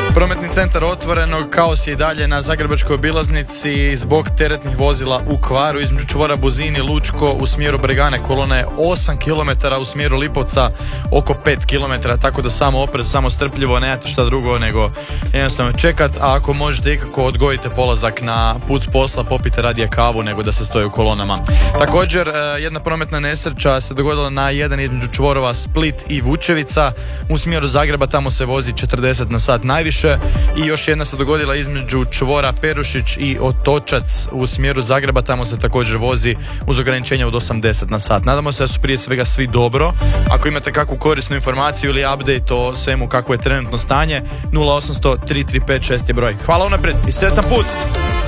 Prometni centar Otvorenog, kaos je i dalje na Zagrebačkoj obilaznici zbog teretnih vozila u kvaru između čvora Buzin i Lučko u smjeru Bregane. Kolona je 8 km, u smjeru Lipovca oko 5 km, tako da samo oprez, samo strpljivo, nemate šta drugo nego jednostavno čekat, a ako možete ikako odgojite polazak na put s posla, popite radije kavu nego da se stoji u kolonama. Također, jedna prometna nesreća se dogodila na jedan između čvorova Split i Vučevica u smjeru Zagreba, tamo se vozi 40 na sat najviše, i još jedna se dogodila između čvora Perušić i Otočac u smjeru Zagreba, tamo se također vozi uz ograničenje od 80 na sat. Nadamo se da su prije svega svi dobro. Ako imate kakvu korisnu informaciju ili update o svemu kako je trenutno stanje, 0800 335 6 je broj. Hvala unaprijed i sretan put!